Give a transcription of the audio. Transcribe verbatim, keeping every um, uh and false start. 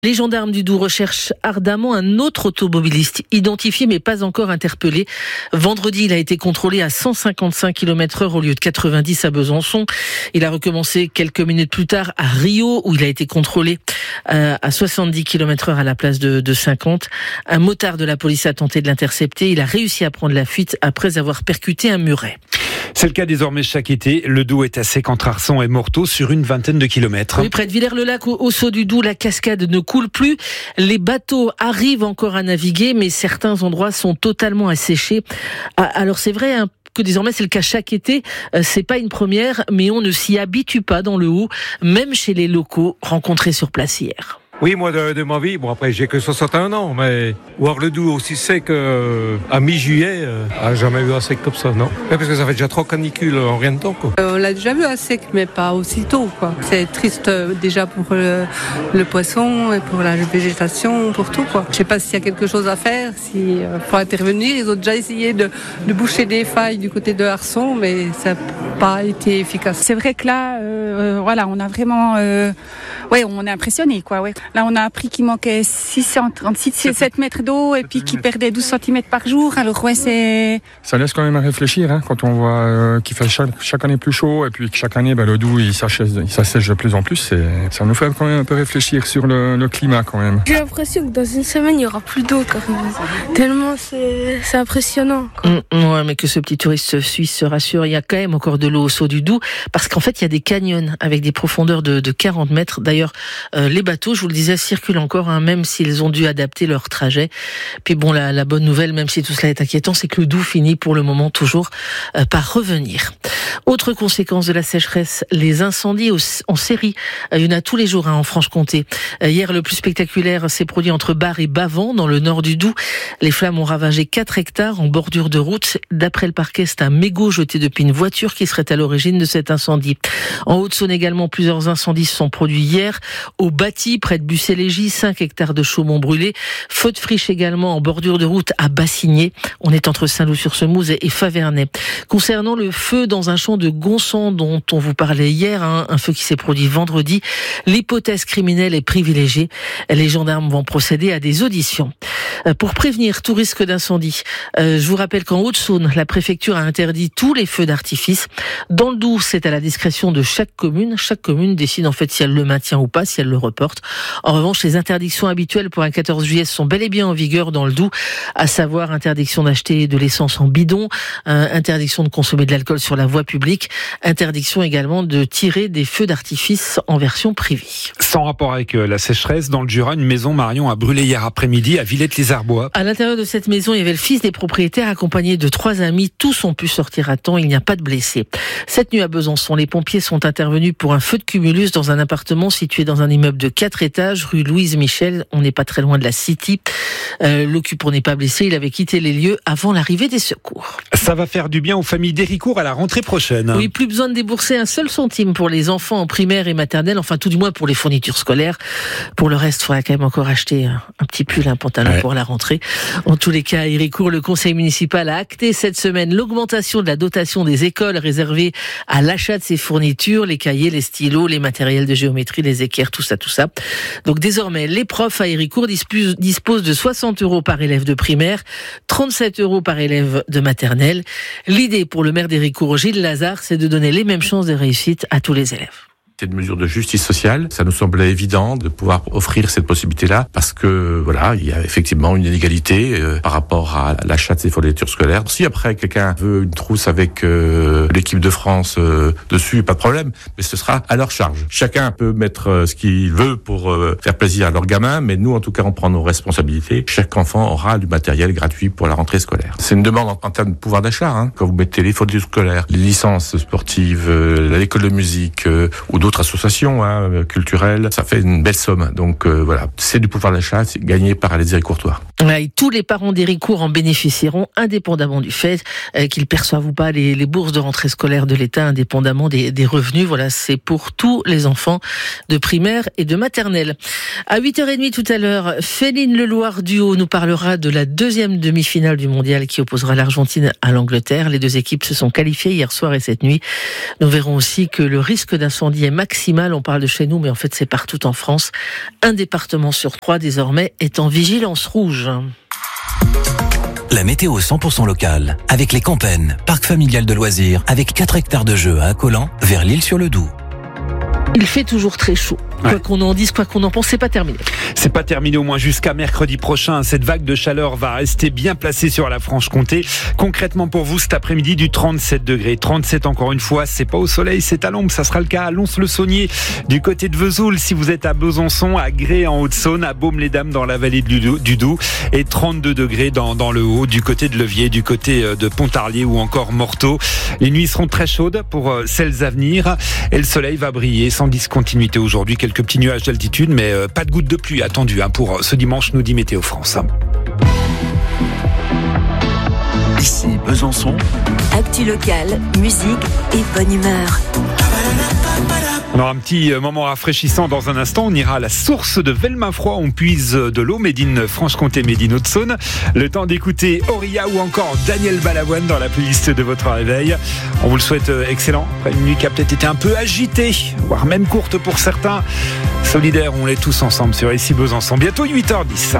Les gendarmes du Doubs recherchent ardemment un autre automobiliste, identifié mais pas encore interpellé. Vendredi, il a été contrôlé à cent cinquante-cinq kilomètres heure au lieu de quatre-vingt-dix à Besançon. Il a recommencé quelques minutes plus tard à Rio, où il a été contrôlé à soixante-dix kilomètres heure à la place de, de cinquante. Un motard de la police a tenté de l'intercepter. Il a réussi à prendre la fuite après avoir percuté un muret. C'est le cas désormais chaque été. Le Doubs est à sec entre Arçon et Morteau sur une vingtaine de kilomètres. Oui, près de Villers-le-Lac, au, au saut du Doubs, la cascade ne coule plus. Les bateaux arrivent encore à naviguer, mais certains endroits sont totalement asséchés. Alors c'est vrai, hein, que désormais c'est le cas chaque été, c'est pas une première, mais on ne s'y habitue pas dans le Haut, même chez les locaux rencontrés sur place hier. Oui, moi, de, de ma vie, bon après, j'ai que soixante et un ans, mais voir le Doubs aussi sec euh, à mi-juillet, euh, ah, jamais vu un sec comme ça, non. Ouais, parce que ça fait déjà trois canicules en rien de temps, quoi. Euh, on l'a déjà vu à sec, mais pas aussitôt, quoi. C'est triste euh, déjà pour le, le poisson et pour la végétation, pour tout, quoi. Je sais pas s'il y a quelque chose à faire, s'il euh, faut intervenir. Ils ont déjà essayé de, de boucher des failles du côté de Arçon, mais ça n'a pas été efficace. C'est vrai que là, euh, voilà, on a vraiment, euh, ouais, on est impressionné, quoi, ouais. Là, on a appris qu'il manquait six cent trente-six, sept mètres d'eau et puis qu'il perdait douze centimètres par jour. Alors, ouais, c'est... Ça laisse quand même à réfléchir, hein, quand on voit euh, qu'il fait chaque, chaque année plus chaud et puis que chaque année, bah, le Doubs, il s'assèche, il s'assèche de plus en plus. C'est, ça nous fait quand même un peu réfléchir sur le, le climat, quand même. J'ai l'impression que dans une semaine, il n'y aura plus d'eau, carrément. Tellement c'est, c'est impressionnant, quoi. Mmh, ouais, mais que ce petit touriste suisse se rassure, il y a quand même encore de l'eau au saut du Doubs, parce qu'en fait, il y a des canyons avec des profondeurs de, de quarante mètres. D'ailleurs, euh, les bateaux, je vous le disais, circulent encore, hein, même s'ils ont dû adapter leur trajet. Puis bon, la, la bonne nouvelle, même si tout cela est inquiétant, c'est que le Doubs finit pour le moment toujours euh, par revenir. Autre conséquence de la sécheresse, les incendies au, en série. Il y en a tous les jours, hein, en Franche-Comté. Hier, le plus spectaculaire s'est produit entre Bar et Bavant, dans le nord du Doubs. Les flammes ont ravagé quatre hectares en bordure de route. D'après le parquet, c'est un mégot jeté depuis une voiture qui serait à l'origine de cet incendie. En Haute-Saône également, plusieurs incendies se sont produits hier. Au Bâti, près de Bucé-Légy, cinq hectares de chaume ont brûlé. Feu de friche également en bordure de route à Bassigné. On est entre Saint-Loup-sur-Semouse et Favernay. Concernant le feu dans un champ de Gonsan dont on vous parlait hier, hein, un feu qui s'est produit vendredi, l'hypothèse criminelle est privilégiée. Les gendarmes vont procéder à des auditions. Pour prévenir tout risque d'incendie, euh, je vous rappelle qu'en Haute-Saône, la préfecture a interdit tous les feux d'artifice. Dans le Doubs, c'est à la discrétion de chaque commune. Chaque commune décide en fait si elle le maintient ou pas, si elle le reporte. En revanche, les interdictions habituelles pour un quatorze juillet sont bel et bien en vigueur dans le Doubs, à savoir interdiction d'acheter de l'essence en bidon, euh, interdiction de consommer de l'alcool sur la voie publique, interdiction également de tirer des feux d'artifice en version privée. Sans rapport avec la sécheresse, dans le Jura, une maison Marion a brûlé hier après-midi à Villette-les-Arbois. À l'intérieur de cette maison, il y avait le fils des propriétaires accompagné de trois amis. Tous ont pu sortir à temps, il n'y a pas de blessés. Cette nuit à Besançon, les pompiers sont intervenus pour un feu de cumulus dans un appartement situé dans un immeuble de quatre étages, rue Louise Michel. On n'est pas très loin de la City. Euh, l'occupant n'est pas blessé, il avait quitté les lieux avant l'arrivée des secours. Ça va faire du bien aux familles d'Héricourt à la rentrée prochaine. Oui, plus besoin de débourser un seul centime pour les enfants en primaire et maternelle, enfin tout du moins pour les fournitures scolaires. Pour le reste, il faudra quand même encore acheter un, un petit pull, un pantalon ouais. pour la rentrée. En tous les cas, à Héricourt, le conseil municipal a acté cette semaine l'augmentation de la dotation des écoles réservée à l'achat de ces fournitures, les cahiers, les stylos, les matériels de géométrie, les équerres, tout ça, tout ça. Donc désormais, les profs à Héricourt disposent, disposent de soixante euros par élève de primaire, trente-sept euros par élève de maternelle. L'idée pour le maire d'Héricourt, Gilles Lazare, c'est de donner les mêmes chances de réussite à tous les élèves. C'est une mesure de justice sociale. Ça nous semblait évident de pouvoir offrir cette possibilité-là parce que, voilà, il y a effectivement une inégalité euh, par rapport à l'achat de ces fournitures scolaires. Si après quelqu'un veut une trousse avec euh, l'équipe de France euh, dessus, pas de problème, mais ce sera à leur charge. Chacun peut mettre euh, ce qu'il veut pour euh, faire plaisir à leurs gamins, mais nous, en tout cas, on prend nos responsabilités. Chaque enfant aura du matériel gratuit pour la rentrée scolaire. C'est une demande en, en termes de pouvoir d'achat, hein, quand vous mettez les fournitures scolaires, les licences sportives, euh, l'école de musique euh, ou d'autres associations hein, culturelles, ça fait une belle somme. Donc euh, voilà, c'est du pouvoir d'achat, c'est gagné par les Héricourtois. Ouais, tous les parents d'Héricourt en bénéficieront, indépendamment du fait euh, qu'ils perçoivent ou pas les, les bourses de rentrée scolaire de l'État, indépendamment des, des revenus. Voilà, c'est pour tous les enfants de primaire et de maternelle. À huit heures trente tout à l'heure, Féline Leloir Duo nous parlera de la deuxième demi-finale du mondial qui opposera l'Argentine à l'Angleterre. Les deux équipes se sont qualifiées hier soir et cette nuit. Nous verrons aussi que le risque d'incendie est maximale, on parle de chez nous, mais en fait c'est partout en France. Un département sur trois désormais est en vigilance rouge. La météo cent pour cent locale, avec les Campennes, parc familial de loisirs, avec quatre hectares de jeux à Accolant, vers l'Île-sur-le-Doubs. Il fait toujours très chaud. Quoi ouais. qu'on en dise, quoi qu'on en pense, c'est pas terminé. C'est pas terminé au moins jusqu'à mercredi prochain. Cette vague de chaleur va rester bien placée sur la Franche-Comté. Concrètement pour vous, cet après-midi, du trente-sept degrés. trente-sept encore une fois, c'est pas au soleil, c'est à l'ombre. Ça sera le cas à Lons-le-Saunier, du côté de Vesoul. Si vous êtes à Besançon, à Gré en Haute-Saône, à Baume-les-Dames dans la vallée du Doubs. Et trente-deux degrés dans, dans le haut, du côté de Levier, du côté de Pontarlier ou encore Morteau. Les nuits seront très chaudes pour celles à venir. Et le soleil va briller sans discontinuité aujourd'hui. Quelques petits nuages d'altitude, mais pas de gouttes de pluie attendues hein, pour ce dimanche, nous dit Météo France. Ici Besançon. Actu locale, musique et bonne humeur. On aura un petit moment rafraîchissant dans un instant. On ira à la source de Velmafroid. On puise de l'eau, Médine Franche-Comté, Médine Haute-Saône. Le temps d'écouter Auria ou encore Daniel Balavoine dans la playlist de votre réveil. On vous le souhaite excellent. Après une nuit qui a peut-être été un peu agitée, voire même courte pour certains. Solidaires, on l'est tous ensemble sur Ici Besançon. Bientôt huit heures dix.